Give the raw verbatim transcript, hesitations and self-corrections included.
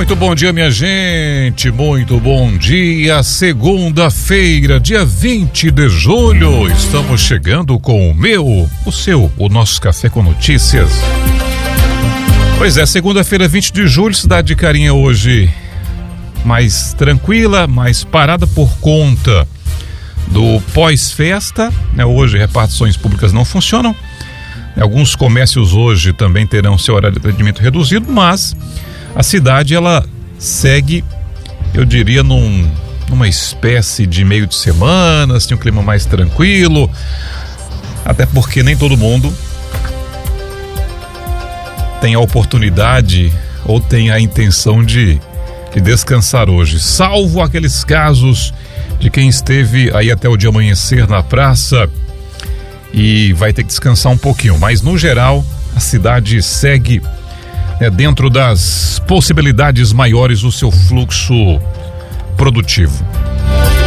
Muito bom dia, minha gente, muito bom dia. Segunda-feira, dia vinte de julho, estamos chegando com o meu, o seu, o nosso Café com Notícias. Pois é, segunda-feira, vinte de julho, cidade de Carinha hoje mais tranquila, mais parada por conta do pós-festa, né? Hoje repartições públicas não funcionam, alguns comércios hoje também terão seu horário de atendimento reduzido, mas a cidade, ela segue, eu diria, num, numa espécie de meio de semana, assim, um clima mais tranquilo, até porque nem todo mundo tem a oportunidade ou tem a intenção de, de descansar hoje, salvo aqueles casos de quem esteve aí até o dia amanhecer na praça e vai ter que descansar um pouquinho, mas no geral a cidade segue É dentro das possibilidades maiores o seu fluxo produtivo.